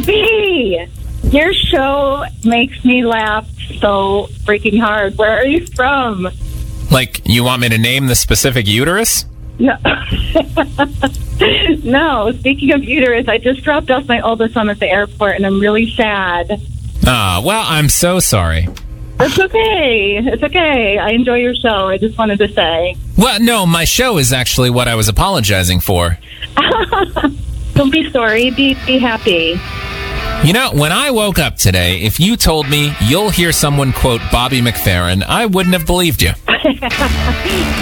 Hey, your show makes me laugh so freaking hard. Where are you from? Like, you want me to name the specific uterus? No. No, speaking of uterus, I just dropped off my oldest son at the airport, and I'm really sad. Well, I'm so sorry. It's okay. It's okay. I enjoy your show. I just wanted to say. Well, no, my show is actually what I was apologizing for. Don't be sorry. Be happy. You know, when I woke up today, if you told me you'll hear someone quote Bobby McFerrin, I wouldn't have believed you.